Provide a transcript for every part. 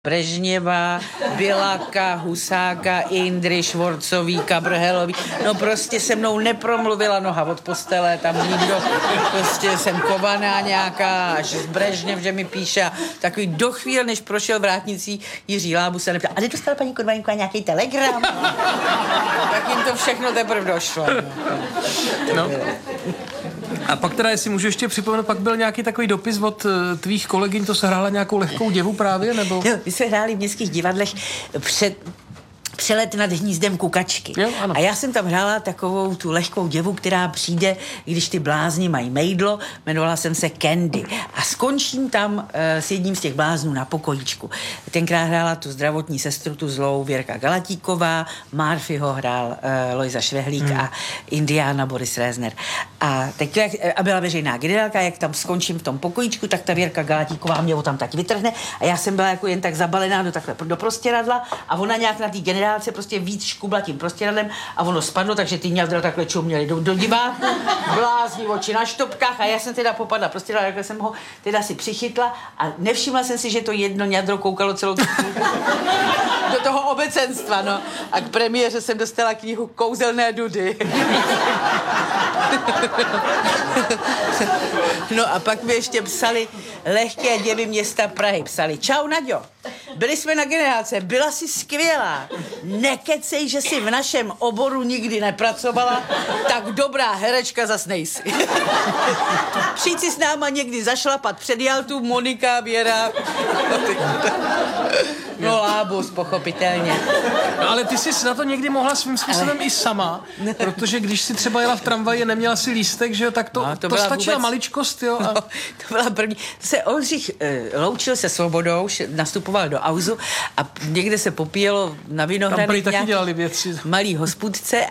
Brežněva, Biľaka, Husáka, Indry, Švorcový, Kabrhelový. No prostě se mnou nepromluvila noha od postele, tam nikdo, prostě jsem kovaná nějaká, až z Brežněv, že mi píše. Takový do chvíle, než prošel vrátnicí Jiří Lábu, se neptal, a nedostala paní Konvalinková nějaký telegram? Tak jim to všechno teprve došlo. No. A pak teda, jestli můžu ještě připomenout, pak byl nějaký takový dopis od tvých kolegyň, to se hrála nějakou lehkou děvu právě, nebo? Jo, my jsme hráli v městských divadlech Přelet nad hnízdem kukačky. Jo, ano. A já jsem tam hrála takovou tu lehkou děvu, která přijde, když ty blázni mají mejdlo, jmenovala jsem se Candy. A skončím tam s jedním z těch bláznů na pokojíčku. Tenkrát hrála tu zdravotní sestru, tu zlou Věrka Galatíková, Murphyho hrál Lojza Švehlík a Indiána Boris Rezner. A teď, a byla veřejná generálka, jak tam skončím v tom pokojíčku, tak ta Věrka Galatíková mě ho tam tak vytrhne a já jsem byla jako jen tak zabalená do prostěradla a ona nějak na té generálce prostě víc škubla tím prostěradlem a ono spadlo, takže ty ňadra takhle čuměly do diváku, blázni oči na štopkách a já jsem teda popadla prostěradla, takhle jsem ho teda si přichytla a nevšimla jsem si, že to jedno ňadro koukalo celou do toho obecenstva, no. A k premiéře jsem dostala knihu Kouzelné dudy. No a pak mi ještě psali lehké děvy města Prahy. Psali, čau Naďo, byli jsme na generálce, byla jsi skvělá. Nekecej, že jsi v našem oboru nikdy nepracovala, tak dobrá herečka zas nejsi. Přijď si s náma někdy zašlapat před Jaltu, Monika, Věra. No Lábus, pochopitelně. No, ale ty jsi na to někdy mohla svým způsobem i sama, protože když si třeba jela v tramvaji a neměla si lístek, že jo, tak to stačila vůbec maličkost, jo. A... No, to byla první. To se Oldřich loučil se Svobodou, nastupoval do auzu a někde se popíjelo na Vinohradech nějaký malý hospůdce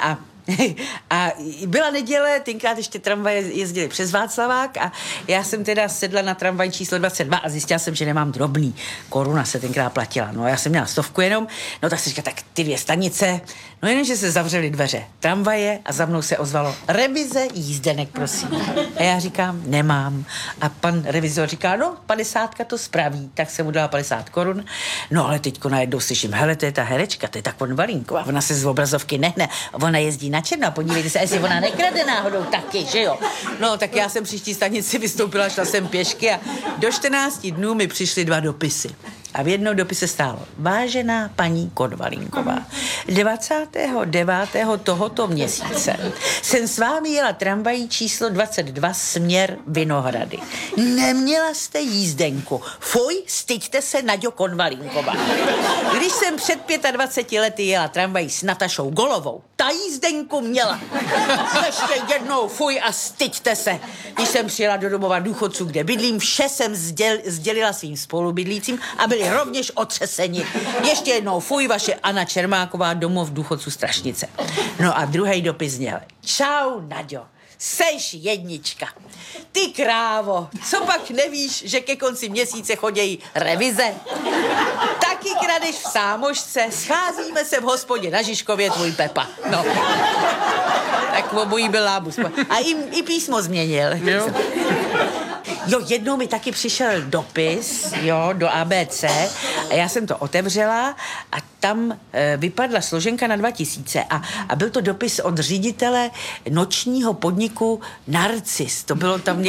a byla neděle, tenkrát ještě tramvaje jezdily přes Václavák a já jsem teda sedla na tramvaj číslo 22 a zjistila jsem, že nemám drobný. Koruna se tenkrát platila. No já jsem měla 100 jenom, no tak se říká, tak ty 2 stanice. No jenomže se zavřely dveře tramvaje a za mnou se ozvalo revize jízdenek, prosím. A já říkám, nemám. A pan revizor říká, no 50 to spraví, tak jsem mu dala 50 korun. No ale teďko najednou slyším, hele, to je ta herečka, to je ta Konvalinková, ona se z obrazovky nehne, ona jezdí na černo, podívejte se, jestli ona nekrade náhodou taky, že jo. No tak já jsem příští stanici vystoupila, šla jsem pěšky a do 14 dnů mi přišly 2 dopisy. A v jednom dopise stálo, vážená paní Konvalinková, 29. tohoto měsíce jsem s vámi jela tramvají číslo 22 směr Vinohrady. Neměla jste jízdenku. Fuj, styďte se, Naďo Konvalinková. Když jsem před 25 lety jela tramvají s Natašou Golovou, ta jízdenku měla. Ještě jednou fuj a styďte se. Když jsem přijela do domova důchodců, kde bydlím, vše jsem sdělila svým spolubydlícím a byli rovněž otřeseni. Ještě jednou fuj, vaše Anna Čermáková, domov důchodců Strašnice. No a druhý dopis zněl. Čau, Naďo. Seš jednička. Ty krávo, co pak nevíš, že ke konci měsíce chodějí revize? Taky kradeš v sámošce, scházíme se v hospodě na Žižkově, tvůj Pepa. No. Tak obojí byl Lábus. A i písmo změnil. Jo, jednou mi taky přišel dopis, jo, do ABC a já jsem to otevřela a tam vypadla složenka na 2000 a byl to dopis od ředitele nočního podniku Narcis. To bylo tam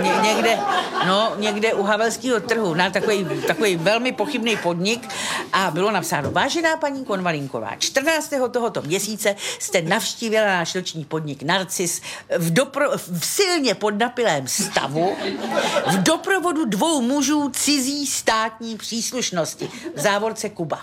někde u Havelského trhu, na takový velmi pochybný podnik a bylo napsáno, vážená paní Konvalinková, 14. tohoto měsíce jste navštívila náš noční podnik Narcis v silně podnapilém stavu, v doprovodu 2 mužů cizí státní příslušnosti, v závorce Kuba.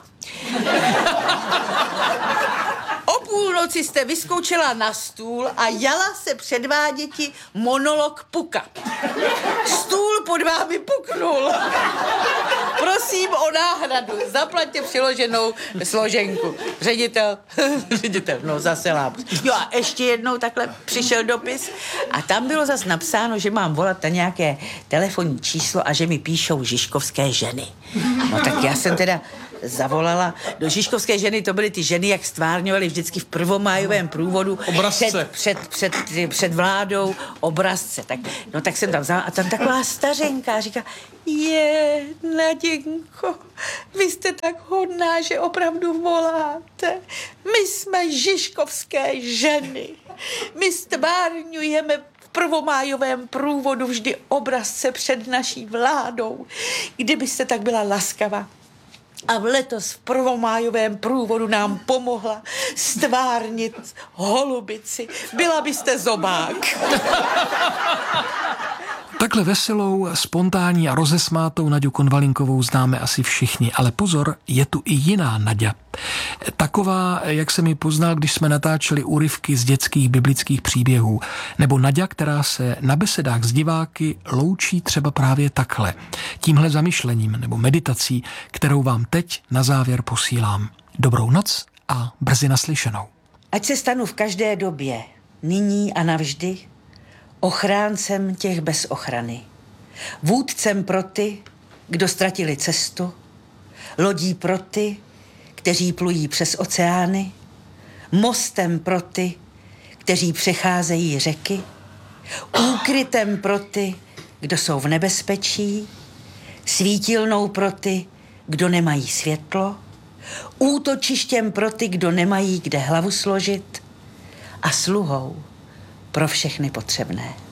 O půlnoci jste vyskočila na stůl a jala se předváděti monolog Puka. Stůl pod vámi puknul. Prosím o náhradu, zaplaťte přiloženou složenku. Ředitel, no zase Lábus. Jo a ještě jednou takhle přišel dopis a tam bylo zase napsáno, že mám volat na nějaké telefonní číslo a že mi píšou žižkovské ženy. No tak já jsem teda zavolala do Žižkovské ženy, to byly ty ženy, jak stvárňovaly vždycky v prvomájovém průvodu Obrazce. před vládou obrazce. Tak jsem tam vzala a tam taková stařenka říká, Naděnko, vy jste tak hodná, že opravdu voláte. My jsme žižkovské ženy. My stvárňujeme v prvomájovém průvodu vždy obrazce před naší vládou. Kdybyste tak byla laskava a letos v prvomájovém průvodu nám pomohla stvárnit holubici, byla byste zobák. Takhle veselou, spontánní a rozesmátou Naďu Konvalinkovou známe asi všichni, ale pozor, je tu i jiná Naďa. Taková, jak jsem ji poznal, když jsme natáčeli úryvky z dětských biblických příběhů. Nebo Naďa, která se na besedách s diváky loučí třeba právě takhle. Tímhle zamyšlením nebo meditací, kterou vám teď na závěr posílám. Dobrou noc a brzy naslyšenou. Ať se stanu v každé době, nyní a navždy, ochráncem těch bez ochrany, vůdcem pro ty, kdo ztratili cestu, lodí pro ty, kteří plují přes oceány, mostem pro ty, kteří přecházejí řeky, úkrytem pro ty, kdo jsou v nebezpečí, svítilnou pro ty, kdo nemají světlo, útočištěm pro ty, kdo nemají kde hlavu složit a sluhou pro všechny potřebné.